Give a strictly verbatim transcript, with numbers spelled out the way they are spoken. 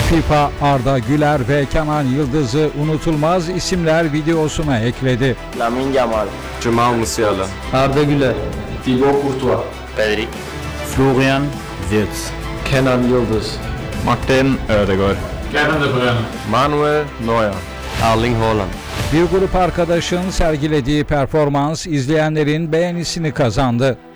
FIFA Arda Güler ve Kenan Yıldız'ı unutulmaz isimler videosuna ekledi. Lamine Yamal, Jamal Musiala, Arda Güler, Thibaut Courtois, Pedri, Florian Wirtz, Kenan Yıldız, Martin Ødegaard, Kevin De Bruyne, Manuel Neuer, Erling Haaland. Bir grup arkadaşın sergilediği performans izleyenlerin beğenisini kazandı.